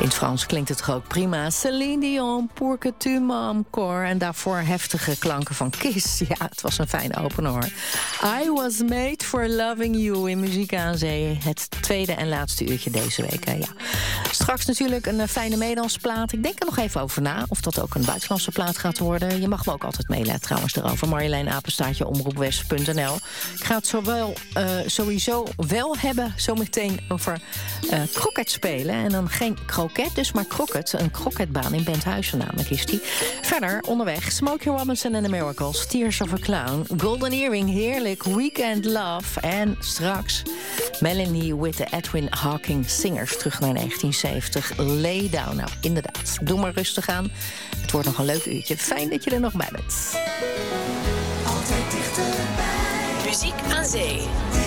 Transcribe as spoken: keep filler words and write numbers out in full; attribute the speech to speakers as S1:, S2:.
S1: het Frans klinkt het toch ook prima. Céline Dion, Pour que tu m'aimes encore. En daarvoor heftige klanken van Kiss. Ja, het was een fijne opener hoor. I was made for loving you in Muziek aan Zee. Het tweede en laatste uurtje deze week. Hè? Ja. Straks natuurlijk een uh, fijne Nederlandse plaat. Ik denk er nog even over na of dat ook een buitenlandse plaat gaat worden. Je mag me ook altijd mailen trouwens erover. Marjolein Apenstaartje omroepwest punt n l. Ik ga het zowel, uh, sowieso wel hebben zometeen over uh, croquet spelen. En dan geen kroket, dus maar croquet. Een croquetbaan in Benthuizen namelijk is die. Verder onderweg Smokey Robinson and the Miracles, Tears of a Clown, Golden Earring, heerlijk, Weekend Love. En straks Melanie with the Edwin Hawking Singers terug naar negentien zeventig. Lay Down. Nou, inderdaad. Doe maar rustig aan. Het wordt nog een leuk uurtje. Fijn dat je er nog bij bent.
S2: Altijd dichterbij. Muziek aan Zee.